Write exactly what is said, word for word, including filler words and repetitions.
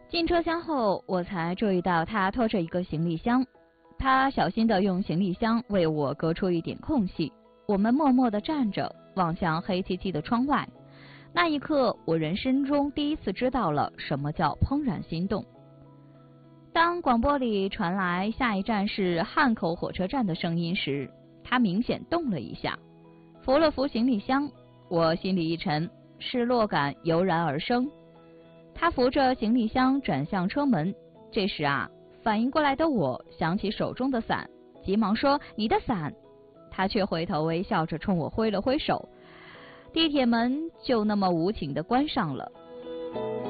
进车厢后，我才注意到他拖着一个行李箱。他小心地用行李箱为我隔出一点空隙。我们默默地站着，望向黑漆漆的窗外。那一刻，我人生中第一次知道了什么叫怦然心动。当广播里传来下一站是汉口火车站的声音时，他明显动了一下，扶了扶行李箱。我心里一沉，失落感油然而生。他扶着行李箱转向车门，这时啊，反应过来的我想起手中的伞，急忙说：“你的伞！”他却回头微笑着冲我挥了挥手，地铁门就那么无情地关上了。